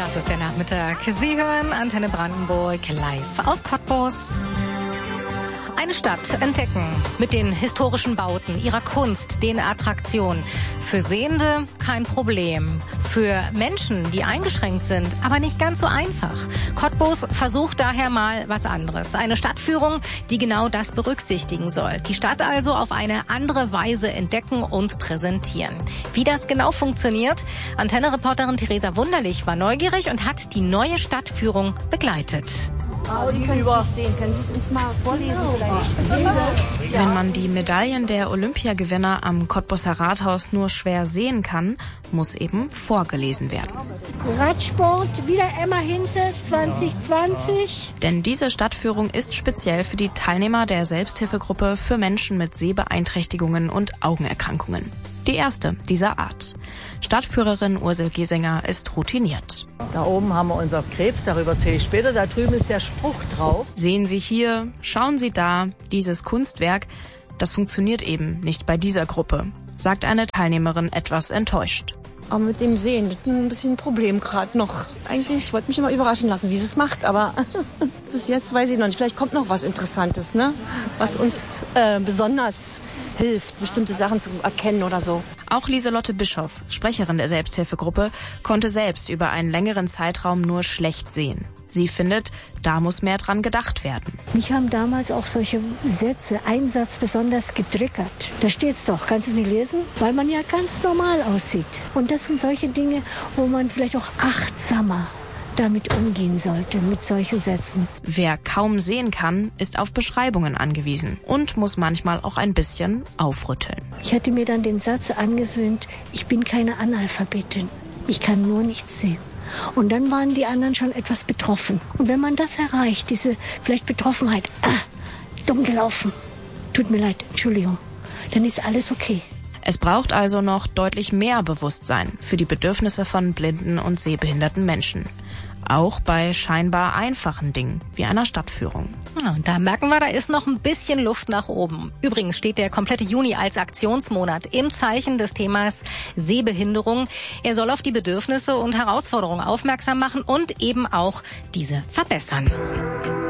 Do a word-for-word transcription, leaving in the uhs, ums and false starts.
Das ist der Nachmittag. Sie hören Antenne Brandenburg live aus Cottbus. Eine Stadt entdecken mit den historischen Bauten, ihrer Kunst, den Attraktionen. Für Sehende kein Problem. Für Menschen, die eingeschränkt sind, aber nicht ganz so einfach. Cottbus versucht daher mal was anderes. Eine Stadtführung, die genau das berücksichtigen soll. Die Stadt also auf eine andere Weise entdecken und präsentieren. Wie das genau funktioniert? Antenne-Reporterin Theresa Wunderlich war neugierig und hat die neue Stadtführung begleitet. Oh, die können Sie nicht sehen. Können Sie es uns mal vorlesen vielleicht? Wenn man die Medaillen der Olympiagewinner am Cottbuser Rathaus nur schwer sehen kann, muss eben vorgelesen werden. Radsport, wieder Emma Hinze, zwanzig zwanzig. Denn diese Stadtführung ist speziell für die Teilnehmer der Selbsthilfegruppe für Menschen mit Sehbeeinträchtigungen und Augenerkrankungen. Die erste dieser Art. Stadtführerin Ursel Giesinger ist routiniert. Da oben haben wir unser Krebs, darüber erzähle ich später. Da drüben ist der Spruch drauf. Sehen Sie hier, schauen Sie da, dieses Kunstwerk, das funktioniert eben nicht bei dieser Gruppe, sagt eine Teilnehmerin etwas enttäuscht. Aber mit dem Sehen, das ist ein bisschen ein Problem gerade noch. Eigentlich wollte mich immer überraschen lassen, wie sie es macht, aber bis jetzt weiß ich noch nicht. Vielleicht kommt noch was Interessantes, ne? Was uns äh, besonders hilft, bestimmte Sachen zu erkennen oder so. Auch Lieselotte Bischoff, Sprecherin der Selbsthilfegruppe, konnte selbst über einen längeren Zeitraum nur schlecht sehen. Sie findet, da muss mehr dran gedacht werden. Mich haben damals auch solche Sätze, ein Satz besonders getriggert. Da steht's doch, kannst du sie lesen? Weil man ja ganz normal aussieht. Und das sind solche Dinge, wo man vielleicht auch achtsamer damit umgehen sollte, mit solchen Sätzen. Wer kaum sehen kann, ist auf Beschreibungen angewiesen und muss manchmal auch ein bisschen aufrütteln. Ich hatte mir dann den Satz angewöhnt, ich bin keine Analphabetin, ich kann nur nichts sehen. Und dann waren die anderen schon etwas betroffen. Und wenn man das erreicht, diese vielleicht Betroffenheit, ah, dumm gelaufen, tut mir leid, Entschuldigung, dann ist alles okay. Es braucht also noch deutlich mehr Bewusstsein für die Bedürfnisse von blinden und sehbehinderten Menschen. Auch bei scheinbar einfachen Dingen wie einer Stadtführung. Ja, und da merken wir, da ist noch ein bisschen Luft nach oben. Übrigens steht der komplette Juni als Aktionsmonat im Zeichen des Themas Sehbehinderung. Er soll auf die Bedürfnisse und Herausforderungen aufmerksam machen und eben auch diese verbessern.